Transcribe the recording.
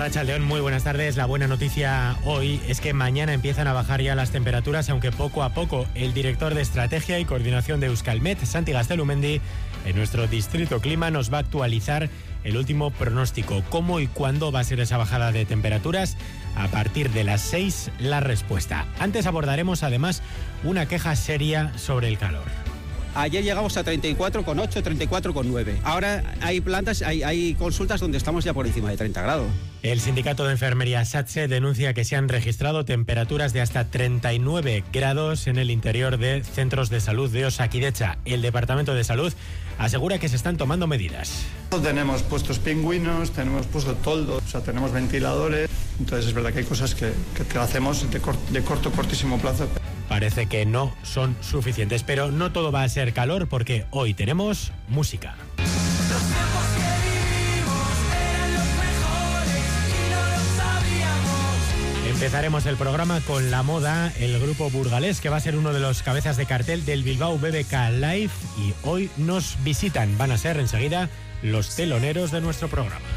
Arratsaldeón, muy buenas tardes. La buena noticia hoy es que mañana empiezan a bajar ya las temperaturas, aunque poco a poco. El director de Estrategia y Coordinación de Euskalmet, Santi Gaztelumendi, en nuestro Distrito Clima nos va a actualizar el último pronóstico. ¿Cómo y cuándo va a ser esa bajada de temperaturas? A partir de las 6, la respuesta. Antes abordaremos además una queja seria sobre el calor. Ayer llegamos a 34,8, 34,9. Ahora hay plantas, hay consultas donde estamos ya por encima de 30 grados. El sindicato de enfermería SATSE denuncia que se han registrado temperaturas de hasta 39 grados en el interior de centros de salud de Osakidecha. El Departamento de Salud asegura que se están tomando medidas. Tenemos puestos pingüinos, tenemos puesto toldo, o sea, tenemos ventiladores. Entonces es verdad que hay cosas que hacemos de cortísimo plazo. Parece que no son suficientes, pero no todo va a ser calor porque hoy tenemos música. Los tiempos que vivimos eran los mejores y no lo sabíamos. Empezaremos el programa con la moda, el grupo burgalés, que va a ser uno de los cabezas de cartel del Bilbao BBK Live, y hoy nos visitan. Van a ser enseguida los teloneros de nuestro programa.